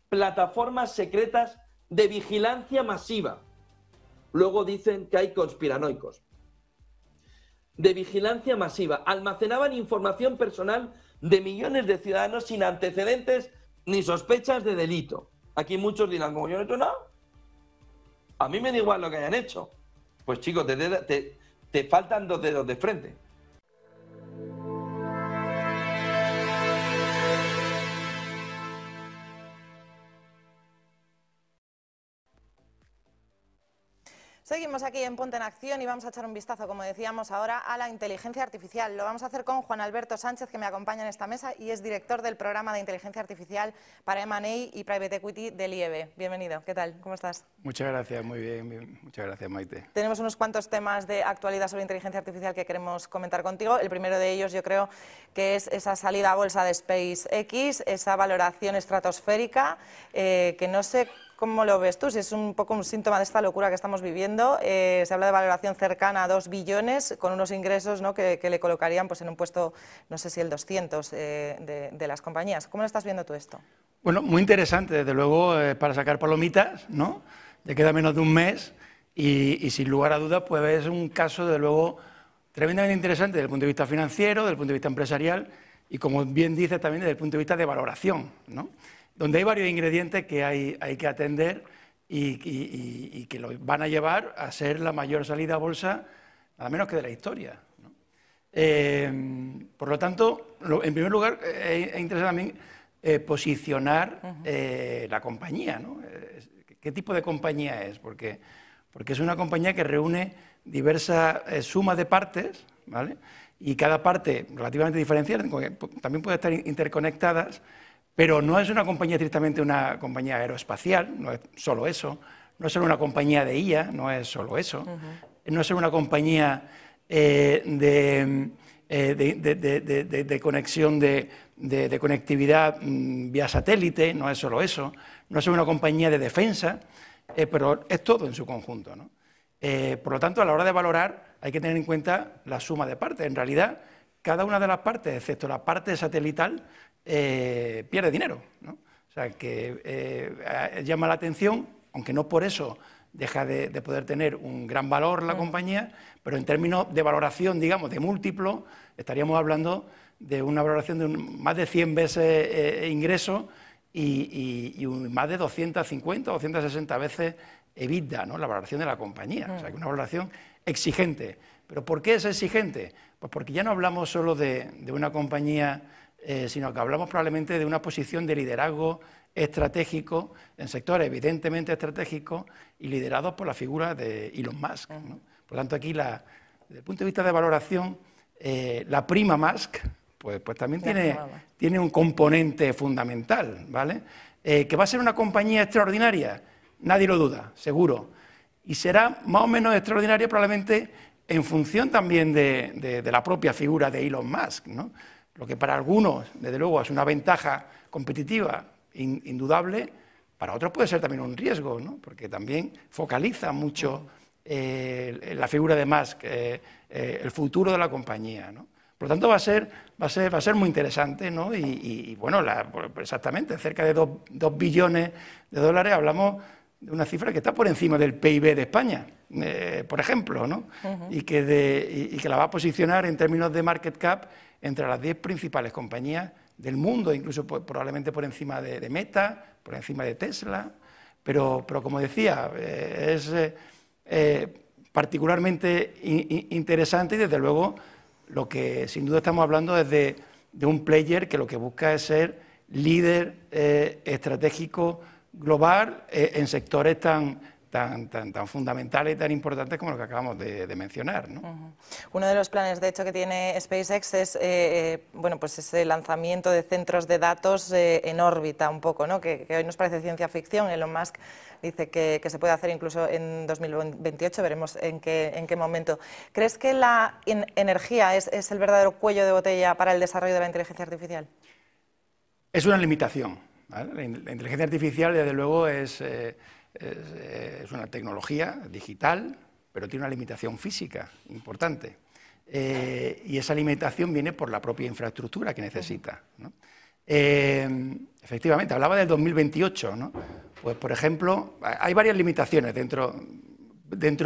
plataformas secretas de vigilancia masiva. Luego dicen que hay conspiranoicos. De vigilancia masiva. Almacenaban información personal de millones de ciudadanos sin antecedentes ni sospechas de delito. Aquí muchos dirán, como yo no he hecho nada, a mí me da igual lo que hayan hecho. Pues chicos, te faltan 2 dedos de frente. Seguimos aquí en Ponte en Acción y vamos a echar un vistazo, como decíamos ahora, a la inteligencia artificial. Lo vamos a hacer con Juan Alberto Sánchez, que me acompaña en esta mesa y es director del programa de inteligencia artificial para M&A y Private Equity del IEB. Bienvenido, ¿qué tal? ¿Cómo estás? Muchas gracias, muy bien, muchas gracias, Maite. Tenemos unos cuantos temas de actualidad sobre inteligencia artificial que queremos comentar contigo. El primero de ellos yo creo que es esa salida a bolsa de SpaceX, esa valoración estratosférica, que no sé cómo lo ves tú, si es un poco un síntoma de esta locura que estamos viviendo. Se habla de valoración cercana a 2 billones, con unos ingresos, ¿no?, que le colocarían pues, en un puesto, no sé si el 200 de las compañías. ¿Cómo lo estás viendo tú esto? Bueno, muy interesante, desde luego, para sacar palomitas, ¿no? Ya queda menos de un mes y sin lugar a dudas, pues es un caso, desde luego, tremendamente interesante desde el punto de vista financiero, desde el punto de vista empresarial y, como bien dices, también desde el punto de vista de valoración, ¿no?, donde hay varios ingredientes que hay que atender y que lo van a llevar a ser la mayor salida a bolsa, nada menos que de la historia, ¿no? Por lo tanto, en primer lugar, es interesante también posicionar la compañía, ¿no? ¿Qué tipo de compañía es? Porque es una compañía que reúne diversas sumas de partes, ¿vale? Y cada parte relativamente diferenciada, también puede estar interconectadas, pero no es una compañía estrictamente una compañía aeroespacial, no es solo eso, no es solo una compañía de IA, no es solo eso, no es solo una compañía de conexión, de conectividad vía satélite, no es solo eso, no es solo una compañía de defensa, pero es todo en su conjunto, ¿no? Por lo tanto, a la hora de valorar hay que tener en cuenta la suma de partes. En realidad, cada una de las partes, excepto la parte satelital, pierde dinero, ¿no? O sea, que llama la atención, aunque no por eso deja de poder tener un gran valor la compañía, pero en términos de valoración, digamos, de múltiplo, estaríamos hablando de una valoración de más de 100 veces ingresos y más de 250 o 260 veces EBITDA, ¿no?, la valoración de la compañía. O sea, que una valoración exigente. ¿Pero por qué es exigente? Pues porque ya no hablamos solo de una compañía, sino que hablamos probablemente de una posición de liderazgo estratégico en sectores evidentemente estratégicos y liderados por la figura de Elon Musk, ¿no? Por lo tanto, aquí, desde el punto de vista de valoración, la prima Musk pues también tiene un componente fundamental, ¿vale? ¿Que va a ser una compañía extraordinaria? Nadie lo duda, seguro. Y será más o menos extraordinaria probablemente en función también de la propia figura de Elon Musk, ¿no? Lo que para algunos, desde luego, es una ventaja competitiva indudable, para otros puede ser también un riesgo, ¿no? Porque también focaliza mucho la figura de Musk, el futuro de la compañía, ¿no? Por lo tanto, va a ser muy interesante, ¿no? Y bueno, exactamente, cerca de 2 billones de dólares, hablamos de una cifra que está por encima del PIB de España, por ejemplo, ¿no? Y que la va a posicionar en términos de market cap entre las 10 principales compañías del mundo, incluso probablemente por encima de Meta, por encima de Tesla, pero como decía, es particularmente interesante y, desde luego, lo que sin duda estamos hablando es de un player que lo que busca es ser líder estratégico global en sectores tan fundamentales y tan importantes como los que acabamos de mencionar, ¿no? Uno de los planes, de hecho, que tiene SpaceX es bueno, pues ese lanzamiento de centros de datos en órbita un poco, ¿no? Que hoy nos parece ciencia ficción. Elon Musk dice que se puede hacer incluso en 2028, veremos en qué momento. ¿Crees que la energía es el verdadero cuello de botella para el desarrollo de la inteligencia artificial? Es una limitación, ¿vale? La inteligencia artificial, desde luego, es una tecnología digital, pero tiene una limitación física importante. Y esa limitación viene por la propia infraestructura que necesita, ¿no? Efectivamente, hablaba del 2028, ¿no? Pues, por ejemplo, hay varias limitaciones dentro